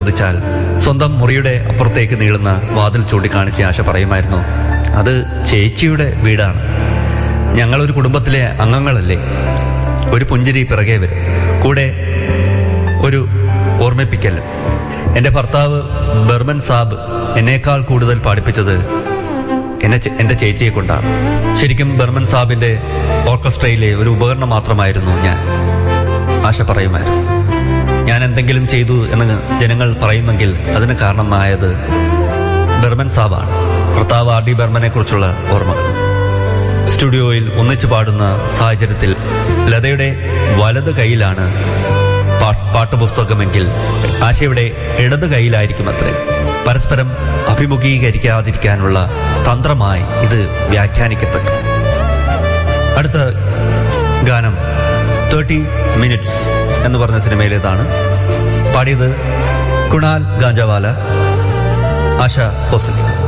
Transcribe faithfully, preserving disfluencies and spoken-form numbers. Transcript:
ചോദിച്ചാൽ സ്വന്തം മുറിയുടെ അപ്പുറത്തേക്ക് നീളുന്ന വാതിൽ ചൂണ്ടിക്കാണിച്ച് ആശ പറയുമായിരുന്നു, അത് ചേച്ചിയുടെ വീടാണ്, ഞങ്ങളൊരു കുടുംബത്തിലെ അംഗങ്ങളല്ലേ. ഒരു പുഞ്ചിരി പിറകെ വരും, കൂടെ ഒരു ഓർമ്മിപ്പിക്കൽ. എൻ്റെ ഭർത്താവ് ബർമൻ സാബ് എന്നേക്കാൾ കൂടുതൽ പാടിപ്പിച്ചത് എന്നെ എൻ്റെ ചേച്ചിയെ കൊണ്ടാണ്. ശരിക്കും ബർമൻ സാബിൻ്റെ ഓർക്കസ്ട്രയിലെ ഒരു ഉപകരണം മാത്രമായിരുന്നു ഞാൻ, ആശ പറയുമായിരുന്നു. ഞാൻ എന്തെങ്കിലും ചെയ്തു എന്ന് ജനങ്ങൾ പറയുന്നെങ്കിൽ അതിന് കാരണമായത് ബർമൻ സാബാണ്. ഭർത്താവ് ആർ ഡി ബർമനെ കുറിച്ചുള്ള ഓർമ്മകൾ. സ്റ്റുഡിയോയിൽ ഒന്നിച്ചു പാടുന്ന സാഹചര്യത്തിൽ ലതയുടെ വലത് കൈയിലാണ് പാട്ടുപുസ്തകമെങ്കിൽ ആശയുടെ ഇടത് കൈയിലായിരിക്കും അത്രേ. പരസ്പരം അഭിമുഖീകരിക്കാതിരിക്കാനുള്ള തന്ത്രമായി ഇത് വ്യാഖ്യാനിക്കപ്പെട്ടു. അടുത്ത ഗാനം തേർട്ടി മിനിറ്റ്സ് എന്ന് പറഞ്ഞ സിനിമയിലേതാണ്. പാടിയത് കുണാൽ ഗാഞ്ചവാല, ആശ ഭോസ്ലെ.